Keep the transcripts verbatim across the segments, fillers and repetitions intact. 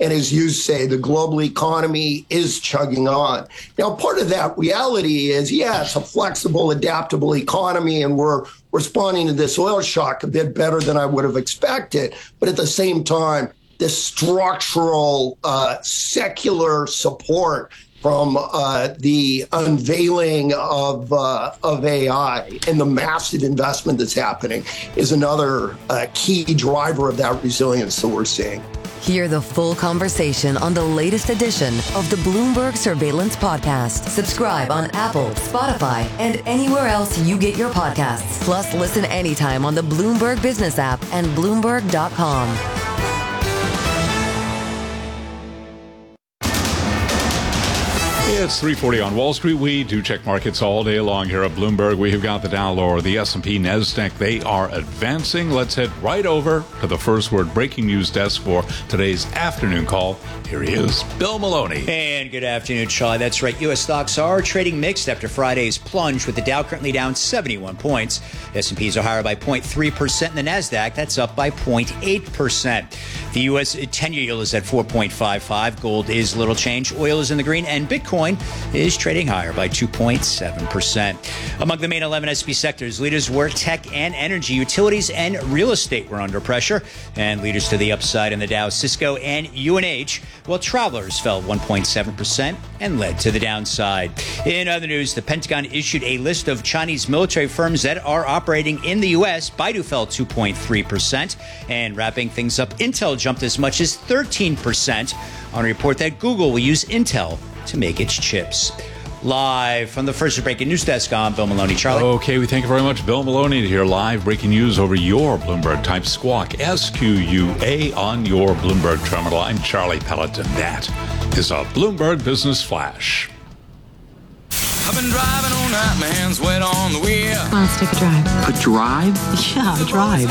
And as you say, the global economy is chugging on. Now, part of that reality is, yeah, it's a flexible, adaptable economy, and we're responding to this oil shock a bit better than I would have expected. But at the same time, this structural uh, secular support from uh, the unveiling of uh, of A I and the massive investment that's happening is another uh, key driver of that resilience that we're seeing. Hear the full conversation on the latest edition of the Bloomberg Surveillance Podcast. Subscribe on Apple, Spotify, and anywhere else you get your podcasts. Plus, listen anytime on the Bloomberg Business app and Bloomberg dot com. It's three forty on Wall Street. We do check markets all day long here at Bloomberg. We have got the Dow lower, the S and P, NASDAQ. They are advancing. Let's head right over to the First Word breaking news desk for today's afternoon call. Here he is, Bill Maloney. And good afternoon, Charlie. That's right. U S stocks are trading mixed after Friday's plunge, with the Dow currently down seventy-one points. S and Ps are higher by zero point three percent, and the NASDAQ, that's up by zero point eight percent. The U S ten-year yield is at four point five five. Gold is little change. Oil is in the green, and Bitcoin is trading higher by two point seven percent. Among the main eleven S and P sectors, leaders were tech and energy. Utilities and real estate were under pressure, and leaders to the upside in the Dow, Cisco and U N H, while travelers fell one point seven percent and led to the downside. In other news, the Pentagon issued a list of Chinese military firms that are operating in the U S. Baidu fell two point three percent, and wrapping things up, Intel jumped as much as thirteen percent on a report that Google will use Intel to make its chips. Live from the First Breaking News Desk, I'm Bill Maloney. Charlie? Okay, we thank you very much, Bill Maloney, to hear live breaking news over your Bloomberg type squawk, S Q U A, on your Bloomberg terminal. I'm Charlie Pelleton. That is a Bloomberg Business Flash. I've been driving all night, my hands wet on the wheel. Come on, let's take a drive. A drive? Yeah, a drive.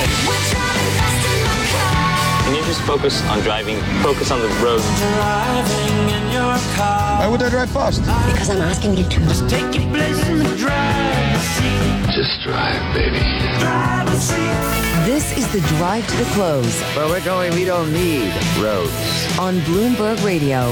Can you just focus on driving? Focus on the road. Driving in your car. Why would I drive fast? Because I'm asking you to. Just take your place in the driver's seat. Just drive, baby. Driver's seat. This is the Drive to the Close Where we're going, we don't need roads. on Bloomberg Radio.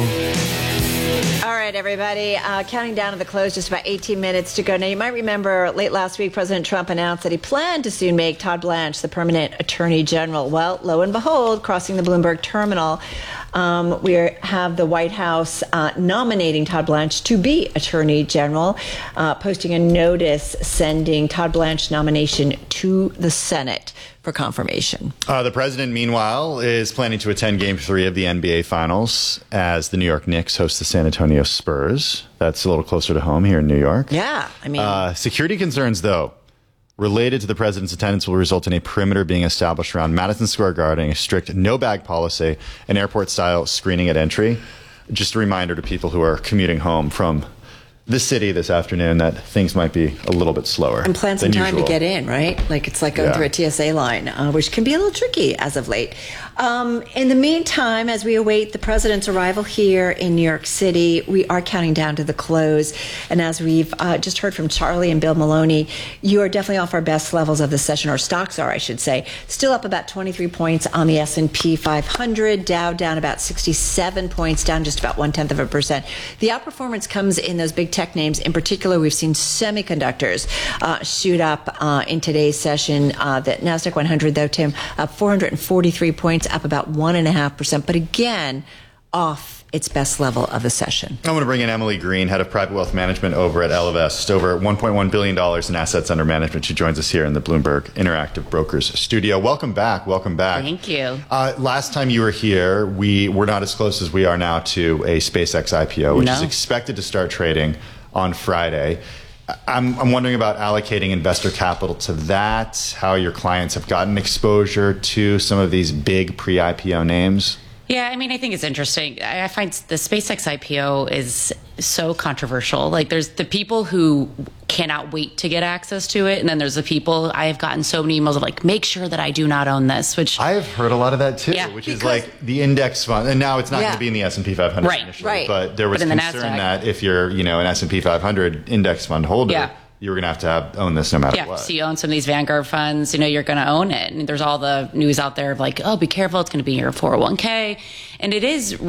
All right, everybody, uh, counting down to the close, just about eighteen minutes to go. Now, you might remember late last week, President Trump announced that he planned to soon make Todd Blanche the permanent attorney general. Well, lo and behold, crossing the Bloomberg terminal, um, we are, have the White House uh, nominating Todd Blanche to be attorney general, uh, posting a notice sending Todd Blanche's nomination to the Senate for confirmation. Uh, the president, meanwhile, is planning to attend Game three of the N B A Finals as the New York Knicks host the San Antonio Spurs. That's a little closer to home here in New York. Yeah, I mean... Uh, security concerns, though, related to the president's attendance will result in a perimeter being established around Madison Square Garden, a strict no-bag policy, and airport-style screening at entry. Just a reminder to people who are commuting home from the city this afternoon that things might be a little bit slower. And plan some than time usual. to get in, right? Like it's like going Yeah. through a T S A line, uh, which can be a little tricky as of late. Um, in the meantime, as we await the president's arrival here in New York City, we are counting down to the close. And as we've uh, just heard from Charlie and Bill Maloney, you are definitely off our best levels of the session, or stocks are, I should say. Still up about twenty-three points on the S and P five hundred, Dow down about sixty-seven points, down just about one-tenth of a percent. The outperformance comes in those big tech names. In particular, we've seen semiconductors uh, shoot up uh, in today's session. Uh, the NASDAQ one hundred, though, Tim, up four hundred forty-three points, up about one point five percent, but again, off its best level of the session. I'm going to bring in Emily Green, head of private wealth management over at Ellevest, over one point one billion dollars in assets under management. She joins us here in the Bloomberg Interactive Brokers studio. Welcome back. Welcome back. Thank you. Uh, last time you were here, we were not as close as we are now to a SpaceX I P O, which No. is expected to start trading on Friday. I'm, I'm wondering about allocating investor capital to that, how your clients have gotten exposure to some of these big pre-I P O names. Yeah, I mean, I think it's interesting. I I find the SpaceX I P O is so controversial. Like, there's the people who cannot wait to get access to it, and then there's the people, I have gotten so many emails of like, make sure that I do not own this, which... I have heard a lot of that too, Yeah, which is like the index fund. And now it's not Yeah. going to be in the S and P five hundred Right, initially, right. but there was But in the concern NASDAQ. that if you're, you know, an S and P five hundred index fund holder, Yeah. you were going to have to have, own this no matter Yeah, what. so you own some of these Vanguard funds, you know, you're going to own it. And there's all the news out there of like, oh, be careful, it's going to be your four oh one k. And it is